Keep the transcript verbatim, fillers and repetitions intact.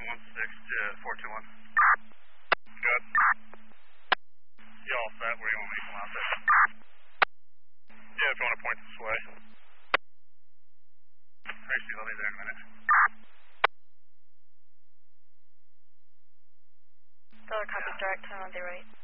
nine one six to four two one. Good. You all set? Where do you want me to come out there? Yeah, if you want to point this way. Tracy, I'll be there in a minute. Dollar copy direct, turn on the right.